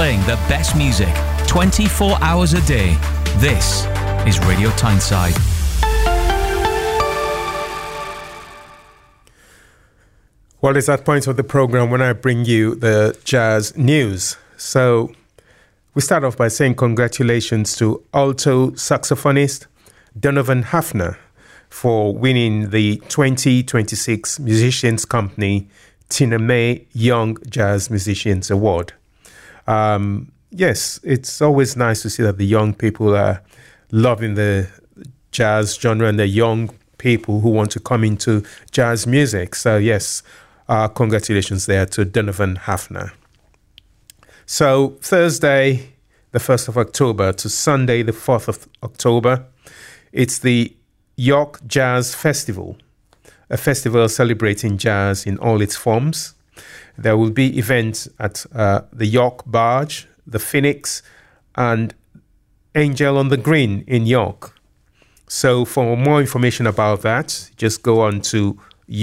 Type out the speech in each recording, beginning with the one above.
playing the best music 24 hours a day. This is Radio Tyneside. Well, it's that point of the program when I bring you the jazz news. So we start off by saying congratulations to alto saxophonist Donovan Hafner for winning the 2026 Musicians Company Tina May Young Jazz Musicians Award. Yes, it's always nice to see that the young people are loving the jazz genre and the young people who want to come into jazz music. So yes, congratulations there to Donovan Hafner. So Thursday, the 1st of October to Sunday, the 4th of October, it's the York Jazz Festival, a festival celebrating jazz in all its forms. There will be events at the York Barge, the Phoenix, and Angel on the Green in York. So for more information about that, just go on to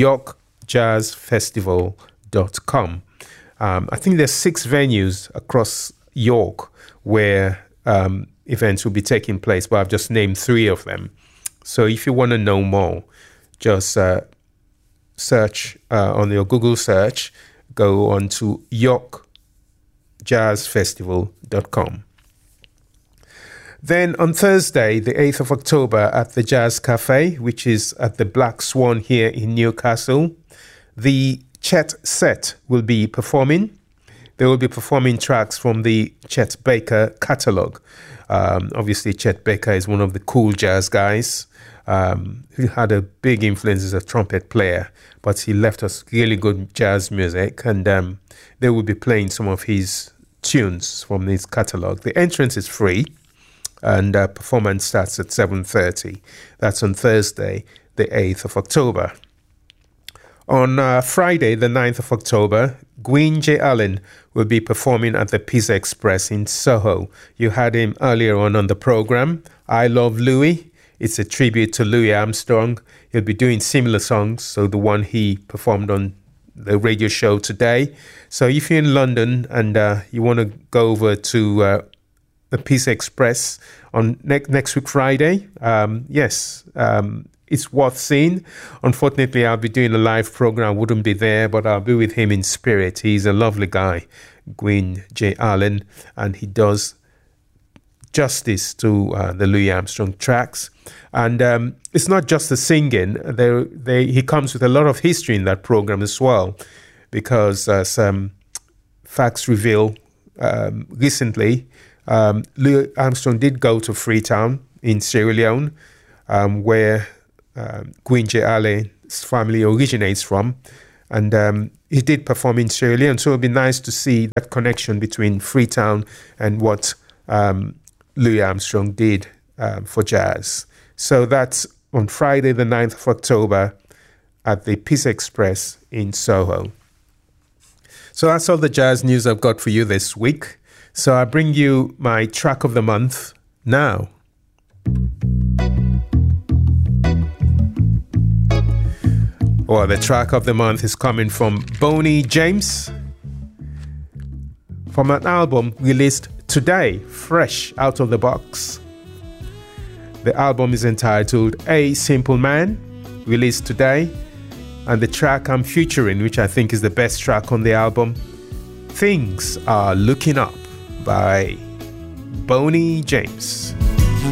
yorkjazzfestival.com. I think there's 6 venues across York where events will be taking place, but I've just named 3 of them. So if you want to know more, just search on your Google search, go on to yorkjazzfestival.com. Then on Thursday, the 8th of October, at the Jazz Cafe, which is at the Black Swan here in Newcastle, the Chet Set will be performing. They will be performing tracks from the Chet Baker catalogue. Obviously, Chet Baker is one of the cool jazz guys who had a big influence as a trumpet player, but he left us really good jazz music, and they will be playing some of his tunes from his catalogue. The entrance is free, and performance starts at 7:30. That's on Thursday, the 8th of October. On Friday, the 9th of October, Gwyn J. Allen will be performing at the Pizza Express in Soho. You had him earlier on the program. I Love Louis. It's a tribute to Louis Armstrong. He'll be doing similar songs, so the one he performed on the radio show today. So if you're in London and you want to go over to the Pizza Express on next week Friday, it's worth seeing. Unfortunately, I'll be doing a live program. I wouldn't be there, but I'll be with him in spirit. He's a lovely guy, Gwyn J. Allen, and he does justice to the Louis Armstrong tracks. And it's not just the singing. He comes with a lot of history in that program as well, because some facts reveal recently, Louis Armstrong did go to Freetown in Sierra Leone, where Gwyn J. Allen's family originates from, and he did perform in Sierra Leone. So it'd be nice to see that connection between Freetown and what Louis Armstrong did for jazz. So that's on Friday, the 9th of October at the Pizza Express in Soho. So that's all the jazz news I've got for you this week. So I bring you my track of the month now. Well, the track of the month is coming from Boney James from an album released today, fresh out of the box. The album is entitled A Simple Man, released today, and the track I'm featuring, which I think is the best track on the album, Things Are Looking Up by Boney James.